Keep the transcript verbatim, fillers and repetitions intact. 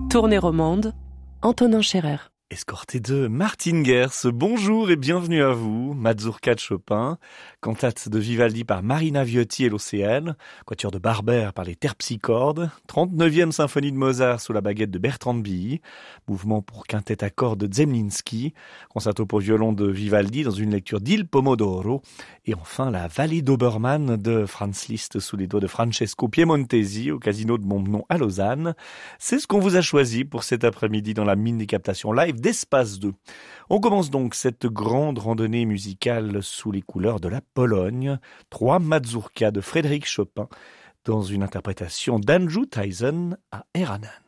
Tournée romande, Antonin Scherer. Escorté de Martin Gers, bonjour et bienvenue à vous. Mazurka de Chopin, cantate de Vivaldi par Marina Viotti et l'Océane, quatuor de Barber par les Terpsichordes, trente-neuvième symphonie de Mozart sous la baguette de Bertrand de Billy, mouvement pour quintette à cordes de Zemlinsky, concerto pour violon de Vivaldi dans une lecture d'Il Pomodoro, et enfin la Vallée d'Obermann de Franz Liszt sous les doigts de Francesco Piemontesi au Casino de Montbenon à Lausanne. C'est ce qu'on vous a choisi pour cet après-midi dans la mine des captations live d'Espace deux. On commence donc cette grande randonnée musicale sous les couleurs de la Pologne. Trois mazurkas de Frédéric Chopin dans une interprétation d'Andrew Tyson à Eranan.